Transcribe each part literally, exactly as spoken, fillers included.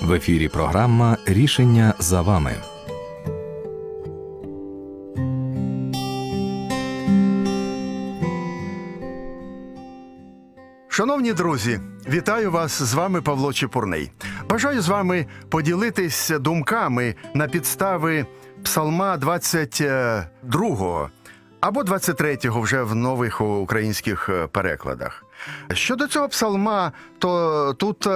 В ефірі програма «Рішення за вами». Шановні друзі, вітаю вас, з вами Павло Чепурний. Бажаю з вами поділитись думками на підстави Псалма двадцять другого або двадцять третього вже в нових українських перекладах. Щодо цього псалма, то тут,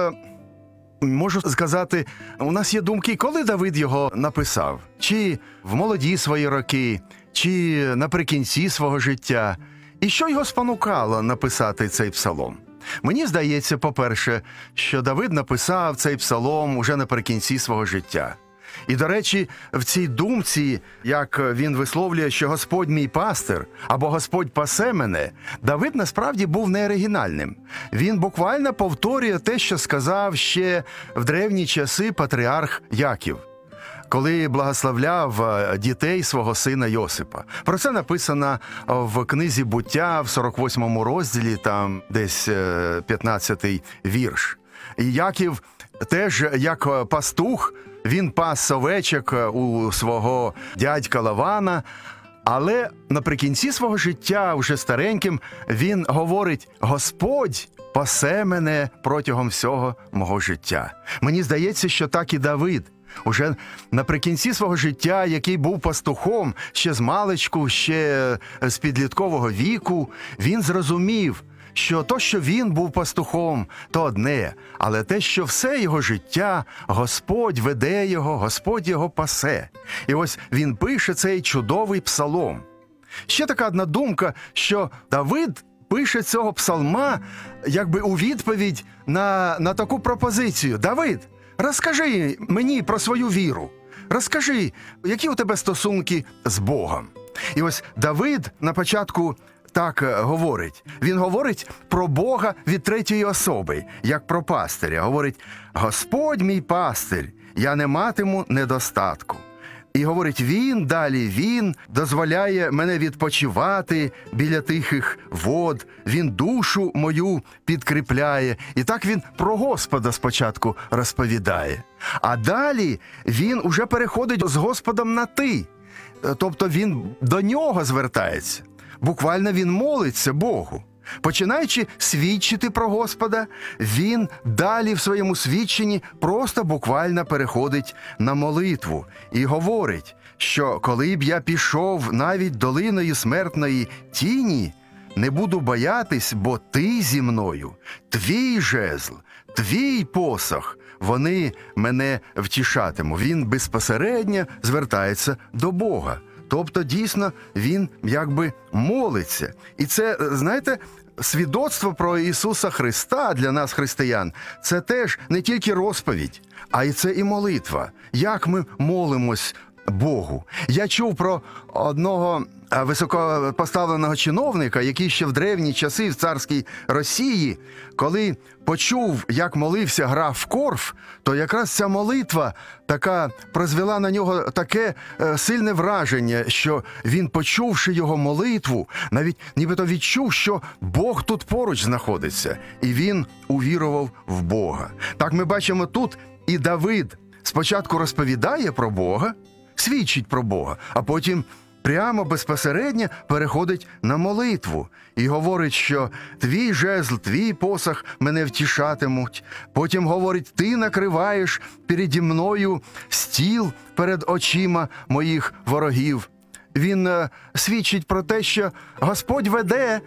можу сказати, у нас є думки, коли Давид його написав. Чи в молоді свої роки, чи наприкінці свого життя. І що його спонукало написати цей псалом? Мені здається, по-перше, що Давид написав цей псалом уже наприкінці свого життя. І, до речі, в цій думці, як він висловлює, що «Господь мій пастир» або «Господь пасе мене», Давид насправді був не оригінальним. Він буквально повторює те, що сказав ще в древні часи патріарх Яків, коли благословляв дітей свого сина Йосипа. Про це написано в книзі «Буття» в сорок восьмому розділі, там десь п'ятнадцятий вірш. І Яків теж, як пастух, він пас овечок у свого дядька Лавана, але наприкінці свого життя, уже стареньким, він говорить: «Господь пасе мене протягом всього мого життя». Мені здається, що так і Давид. Уже наприкінці свого життя, який був пастухом, ще з маличку, ще з підліткового віку, він зрозумів, що то, що він був пастухом, то одне, але те, що все його життя Господь веде його, Господь його пасе. І ось він пише цей чудовий псалом. Ще така одна думка, що Давид пише цього псалма якби у відповідь на, на таку пропозицію. «Давид, розкажи мені про свою віру. Розкажи, які у тебе стосунки з Богом». І ось Давид на початку так говорить. Він говорить про Бога від третьої особи, як про пастиря. Говорить: «Господь мій пастир, я не матиму недостатку». І говорить, він, далі він дозволяє мене відпочивати біля тихих вод, він душу мою підкріпляє. І так він про Господа спочатку розповідає. А далі він уже переходить з Господом на «ти». Тобто він до нього звертається. Буквально він молиться Богу. Починаючи свідчити про Господа, він далі в своєму свідченні просто буквально переходить на молитву і говорить, що коли б я пішов навіть долиною смертної тіні, не буду боятись, бо ти зі мною, твій жезл, твій посох, вони мене втішатимуть. Він безпосередньо звертається до Бога. Тобто, дійсно, він якби молиться. І це, знаєте, свідоцтво про Ісуса Христа для нас, християн, це теж не тільки розповідь, а й це і молитва. Як ми молимось Богу. Я чув про одного високопоставленого чиновника, який ще в древні часи в царській Росії, коли почув, як молився граф Корф, то якраз ця молитва така призвела на нього таке е, сильне враження, що він, почувши його молитву, навіть нібито відчув, що Бог тут поруч знаходиться, і він увірував в Бога. Так ми бачимо тут, і Давид спочатку розповідає про Бога, свідчить про Бога, а потім прямо безпосередньо переходить на молитву і говорить, що твій жезл, твій посох мене втішатимуть. Потім говорить, ти накриваєш переді мною стіл перед очима моїх ворогів. Він е, свідчить про те, що Господь веде,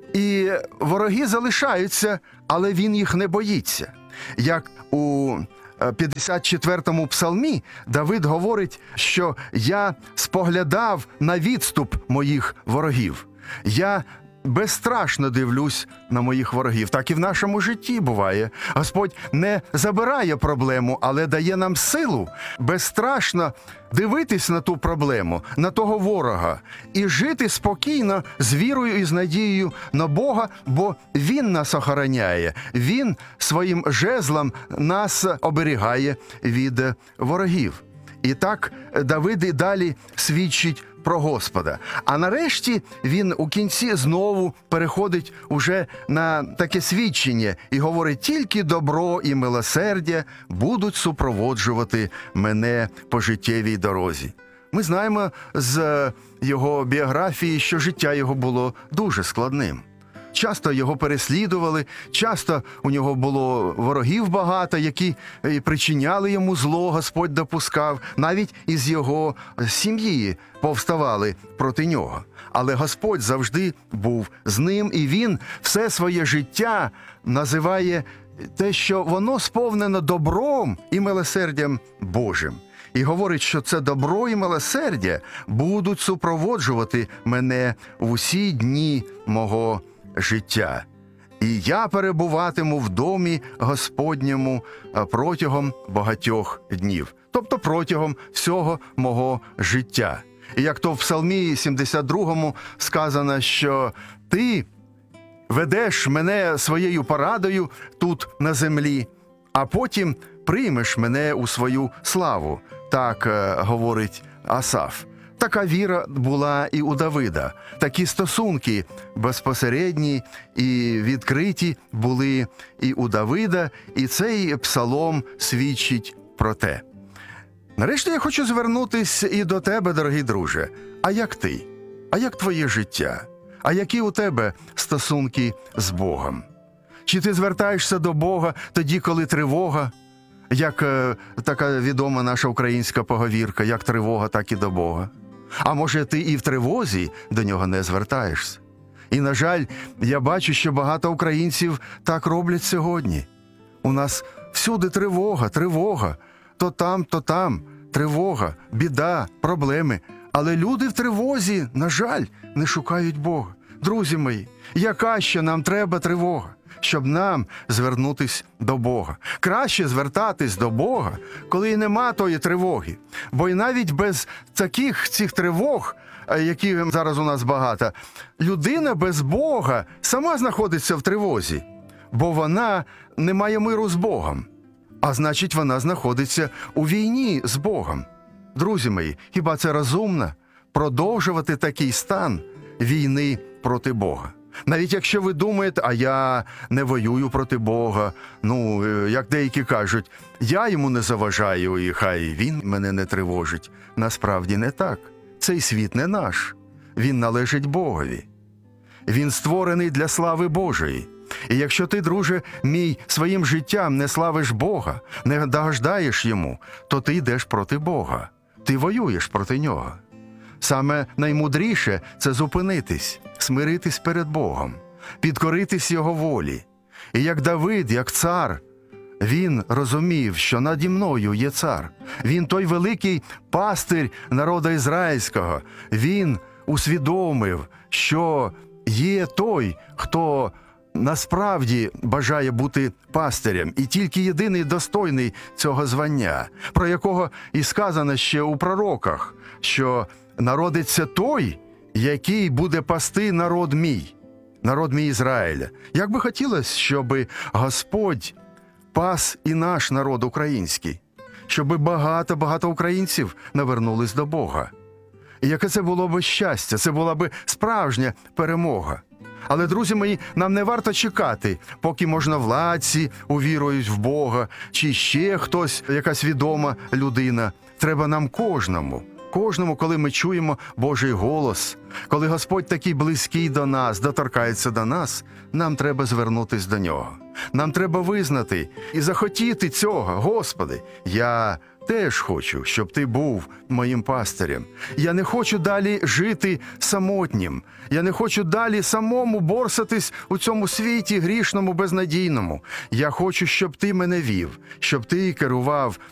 і вороги залишаються, але він їх не боїться. Як у п'ятдесят четвертому псалмі Давид говорить, що я споглядав на відступ моїх ворогів. Я безстрашно дивлюсь на моїх ворогів. Так і в нашому житті буває. Господь не забирає проблему, але дає нам силу безстрашно дивитись на ту проблему, на того ворога, і жити спокійно з вірою і з надією на Бога, бо Він нас охороняє. Він своїм жезлом нас оберігає від ворогів. І так Давид і далі свідчить про Господа. А нарешті він у кінці знову переходить уже на таке свідчення і говорить: тільки добро і милосердя будуть супроводжувати мене по життєвій дорозі. Ми знаємо з його біографії, що життя його було дуже складним. Часто його переслідували, часто у нього було ворогів багато, які і причиняли йому зло, Господь допускав. Навіть із його сім'ї повставали проти нього. Але Господь завжди був з ним, і він все своє життя називає те, що воно сповнено добром і милосердям Божим. І говорить, що це добро і милосердя будуть супроводжувати мене в усі дні мого життя. І я перебуватиму в домі Господньому протягом багатьох днів. Тобто протягом всього мого життя. І як то в Псалмі сімдесят другому сказано, що ти ведеш мене своєю порадою тут на землі, а потім приймеш мене у свою славу. Так е, говорить Асаф. Така віра була і у Давида. Такі стосунки безпосередні і відкриті були і у Давида, і цей псалом свідчить про те. Нарешті я хочу звернутися і до тебе, дорогий друже. А як ти? А як твоє життя? А які у тебе стосунки з Богом? Чи ти звертаєшся до Бога тоді, коли тривога? Як е, така відома наша українська поговірка, як тривога, так і до Бога. А може, ти і в тривозі до нього не звертаєшся? І, на жаль, я бачу, що багато українців так роблять сьогодні. У нас всюди тривога, тривога. То там, то там. Тривога, біда, проблеми. Але люди в тривозі, на жаль, не шукають Бога. Друзі мої, яка ще нам треба тривога? Щоб нам звернутись до Бога. Краще звертатись до Бога, коли й нема тої тривоги. Бо й навіть без таких цих тривог, які зараз у нас багато, людина без Бога сама знаходиться в тривозі, бо вона не має миру з Богом. А значить, вона знаходиться у війні з Богом. Друзі мої, хіба це розумно продовжувати такий стан війни проти Бога? Навіть якщо ви думаєте, а я не воюю проти Бога, ну, як деякі кажуть, я йому не заважаю, і хай він мене не тривожить. Насправді не так. Цей світ не наш. Він належить Богові. Він створений для слави Божої. І якщо ти, друже мій, своїм життям не славиш Бога, не догождаєш йому, то ти йдеш проти Бога. Ти воюєш проти нього. Саме наймудріше – це зупинитись, смиритись перед Богом, підкоритись Його волі. І як Давид, як цар, він розумів, що наді мною є цар. Він той великий пастир народу ізраїльського. Він усвідомив, що є той, хто насправді бажає бути пастирем, і тільки єдиний достойний цього звання, про якого і сказано ще у пророках, що народиться той, який буде пасти народ мій, народ мій Ізраїля. Як би хотілося, щоб Господь пас і наш народ український, щоб багато-багато українців навернулись до Бога. І яке це було б щастя, це була б справжня перемога. Але, друзі мої, нам не варто чекати, поки можновладці увірують в Бога, чи ще хтось, якась відома людина. Треба нам кожному, кожному, коли ми чуємо Божий голос, коли Господь такий близький до нас, доторкається до нас, нам треба звернутись до Нього. Нам треба визнати і захотіти цього. Господи, я теж хочу, щоб Ти був моїм пастирем. Я не хочу далі жити самотнім. Я не хочу далі самому борсатись у цьому світі грішному, безнадійному. Я хочу, щоб Ти мене вів, щоб Ти керував